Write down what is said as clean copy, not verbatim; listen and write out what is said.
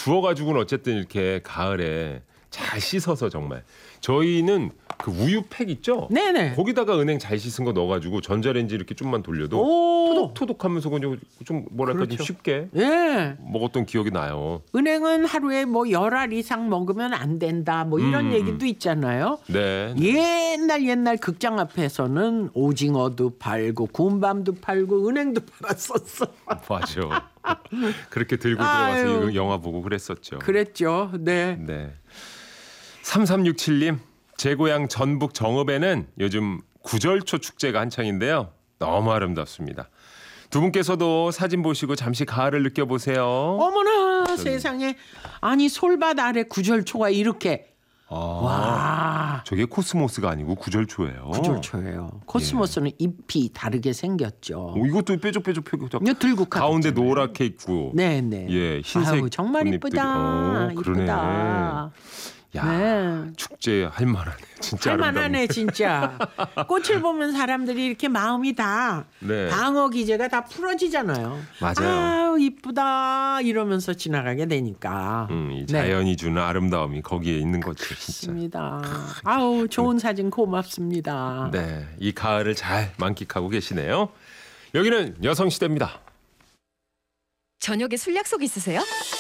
주워가지고는 어쨌든 이렇게 가을에 잘 씻어서 정말 저희는 그 우유팩 있죠? 네네. 거기다가 은행 잘 씻은 거 넣어가지고 전자레인지 이렇게 좀만 돌려도 오. 토독토독하면서 그냥 좀 뭐랄까 그렇죠. 좀 쉽게 예. 먹었던 기억이 나요. 은행은 하루에 뭐 10알 이상 먹으면 안 된다. 뭐 이런 얘기도 있잖아요. 네. 옛날 극장 앞에서는 오징어도 팔고 군밤도 팔고 은행도 팔았었어. 맞아. 그렇게 들고 아유. 들어가서 영화 보고 그랬었죠. 그랬죠. 네. 네. 3367님, 제 고향 전북 정읍에는 요즘 구절초 축제가 한창인데요. 너무 아름답습니다. 두 분께서도 사진 보시고 잠시 가을을 느껴보세요. 어머나 세상에. 아니 솔밭 아래 구절초가 이렇게. 와. 저게 코스모스가 아니고 구절초예요. 구절초예요. 코스모스는 잎이 다르게 생겼죠. 이것도 뾰족뾰족 이거 들고 가운데 가봤잖아요. 노랗게 있고. 네네. 예, 흰색 아유, 정말 꽃잎들이. 이쁘다. 그러네. 이쁘다. 야, 네. 축제 할 만하네. 진짜 할만하네 아름답네. 진짜. 꽃을 보면 사람들이 이렇게 마음이 다 네. 방어 기제가 다 풀어지잖아요. 맞아요. 아유 이쁘다 이러면서 지나가게 되니까. 이 자연이 주는 아름다움이 거기에 있는 거죠, 진짜. 맞습니다. 아우 좋은 사진 고맙습니다. 네, 이 가을을 잘 만끽하고 계시네요. 여기는 여성시대입니다. 저녁에 술 약속 있으세요?